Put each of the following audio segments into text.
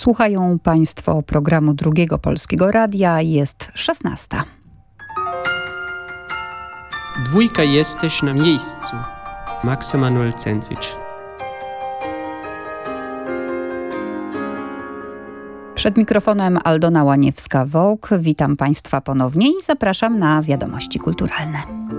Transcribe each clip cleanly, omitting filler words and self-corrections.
Słuchają Państwo programu Drugiego Polskiego Radia. Jest 16. Dwójka jesteś na miejscu. Max Emanuel Cencic. Przed mikrofonem Aldona Łaniewska-Wołk. Witam Państwa ponownie i zapraszam na wiadomości kulturalne.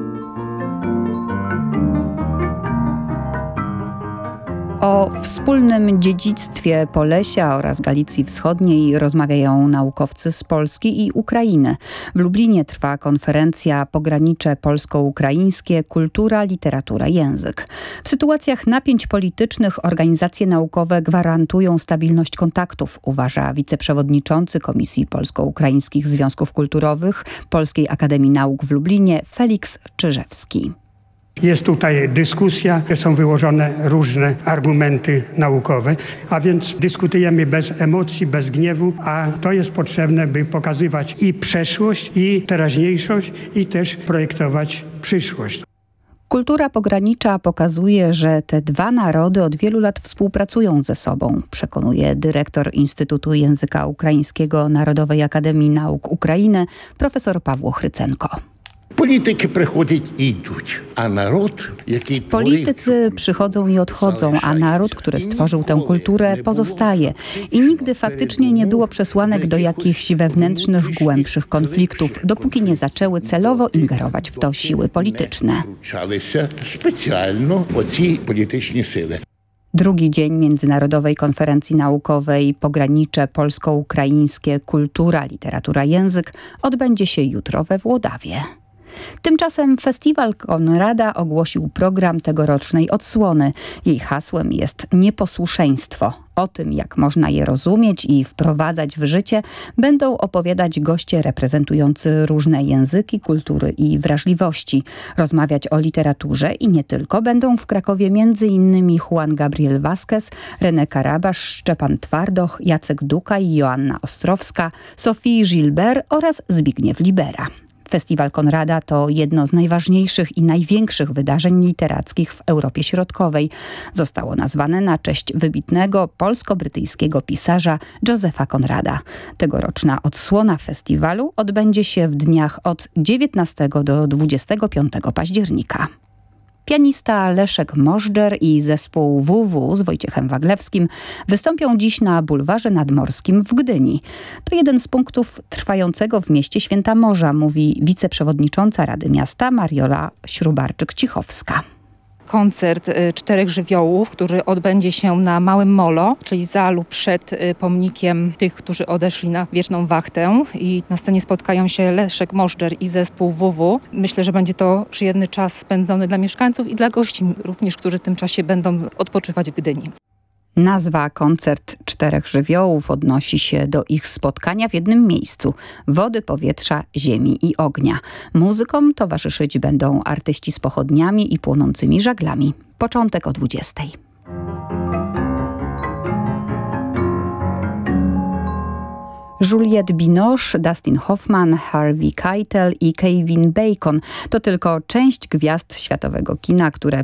O wspólnym dziedzictwie Polesia oraz Galicji Wschodniej rozmawiają naukowcy z Polski i Ukrainy. W Lublinie trwa konferencja Pogranicze polsko-ukraińskie – kultura, literatura, język. W sytuacjach napięć politycznych organizacje naukowe gwarantują stabilność kontaktów, uważa wiceprzewodniczący Komisji Polsko-Ukraińskich Związków Kulturowych Polskiej Akademii Nauk w Lublinie Feliks Czyżewski. Jest tutaj dyskusja, są wyłożone różne argumenty naukowe, a więc dyskutujemy bez emocji, bez gniewu, a to jest potrzebne, by pokazywać i przeszłość, i teraźniejszość, i też projektować przyszłość. Kultura pogranicza pokazuje, że te dwa narody od wielu lat współpracują ze sobą, przekonuje dyrektor Instytutu Języka Ukraińskiego Narodowej Akademii Nauk Ukrainy, profesor Pawło Chrycenko. Polityki przychodzą i idą, a naród, jaki Politycy przychodzą i odchodzą, a naród, który stworzył tę kulturę, pozostaje. I nigdy faktycznie nie było przesłanek do jakichś wewnętrznych, głębszych konfliktów, dopóki nie zaczęły celowo ingerować w to siły polityczne. Specjalnie oci polityczne siły. Drugi dzień Międzynarodowej Konferencji Naukowej Pogranicze polsko-ukraińskie – kultura, literatura, język odbędzie się jutro we Włodawie. Tymczasem Festiwal Konrada ogłosił program tegorocznej odsłony. Jej hasłem jest nieposłuszeństwo. O tym, jak można je rozumieć i wprowadzać w życie, będą opowiadać goście reprezentujący różne języki, kultury i wrażliwości. Rozmawiać o literaturze i nie tylko będą w Krakowie m.in. Juan Gabriel Vázquez, René Karabasz, Szczepan Twardoch, Jacek Duka i Joanna Ostrowska, Sophie Gilbert oraz Zbigniew Libera. Festiwal Konrada to jedno z najważniejszych i największych wydarzeń literackich w Europie Środkowej. Zostało nazwane na cześć wybitnego polsko-brytyjskiego pisarza Josepha Conrada. Tegoroczna odsłona festiwalu odbędzie się w dniach od 19 do 25 października. Pianista Leszek Możdżer i zespół WW z Wojciechem Waglewskim wystąpią dziś na Bulwarze Nadmorskim w Gdyni. To jeden z punktów trwającego w mieście Święta Morza, mówi wiceprzewodnicząca Rady Miasta Mariola Śrubarczyk-Cichowska. Koncert Czterech Żywiołów, który odbędzie się na Małym Molo, czyli za lub przed pomnikiem tych, którzy odeszli na wieczną wachtę. I na scenie spotkają się Leszek Możdżer i zespół WW. Myślę, że będzie to przyjemny czas spędzony dla mieszkańców i dla gości również, którzy w tym czasie będą odpoczywać w Gdyni. Nazwa Koncert Czterech Żywiołów odnosi się do ich spotkania w jednym miejscu – wody, powietrza, ziemi i ognia. Muzykom towarzyszyć będą artyści z pochodniami i płonącymi żaglami. Początek o 20. Juliette Binoche, Dustin Hoffman, Harvey Keitel i Kevin Bacon to tylko część gwiazd światowego kina, które